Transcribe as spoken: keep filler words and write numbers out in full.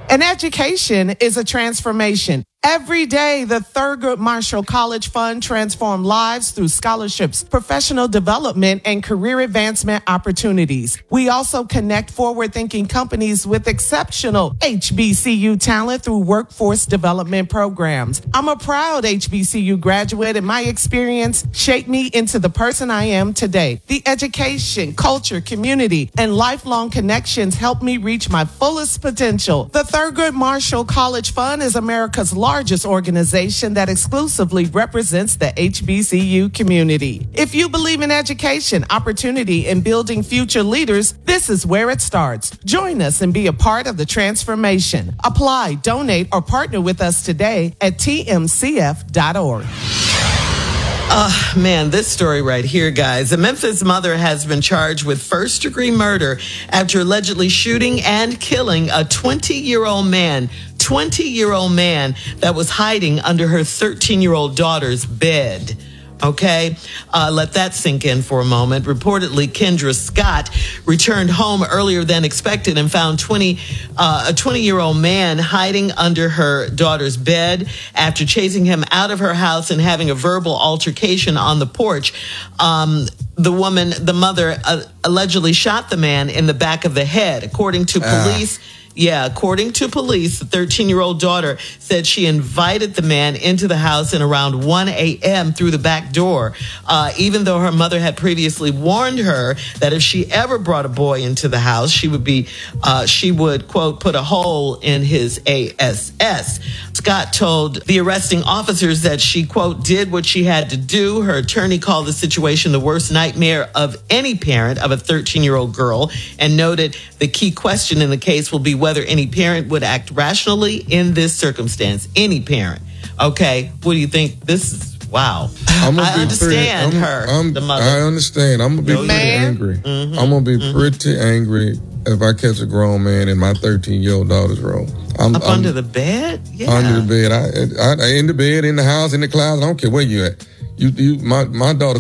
An education is a transformation. Every day, the Thurgood Marshall College Fund transforms lives through scholarships, professional development, and career advancement opportunities. We also connect forward-thinking companies with exceptional H B C U talent through workforce development programs. I'm a proud H B C U graduate, and my experience shaped me into the person I am today. The education, culture, community, and lifelong connections helped me reach my fullest potential. The Thurgood Marshall College Fund is America's largest organization that exclusively represents the H B C U community. If you believe in education, opportunity, and building future leaders, this is where it starts. Join us and be a part of the transformation. Apply, donate, or partner with us today at T M C F dot org. Oh, man, this story right here, guys. A Memphis mother has been charged with first-degree murder after allegedly shooting and killing a twenty-year-old man, twenty-year-old man that was hiding under her thirteen-year-old daughter's bed. Okay, uh, let that sink in for a moment. Reportedly, Kendra Scott returned home earlier than expected and found twenty, uh, a twenty-year-old man hiding under her daughter's bed after chasing him out of her house and having a verbal altercation on the porch. Um, the woman, the mother, uh, allegedly shot the man in the back of the head. According to police, uh. Yeah, according to police, the thirteen-year-old daughter said she invited the man into the house at around one a.m. through the back door, uh, even though her mother had previously warned her that if she ever brought a boy into the house, she would be, uh, she would, quote, put a hole in his A S S. Scott told the arresting officers that she, quote, did what she had to do. Her attorney called the situation the worst nightmare of any parent of a thirteen-year-old girl and noted the key question in the case will be whether any parent would act rationally in this circumstance. Any parent. Okay, what do you think? This is, wow. I'm I understand pretty, her, I'm, the mother. I understand. I'm going to be pretty man. angry. Mm-hmm. I'm going to be mm-hmm. pretty angry if I catch a grown man in my thirteen-year-old daughter's room. I'm, Up I'm, under the bed? Yeah. Under the bed. I, I, in the bed, in the house, in the closet. I don't care where you at. You, you, my, my daughter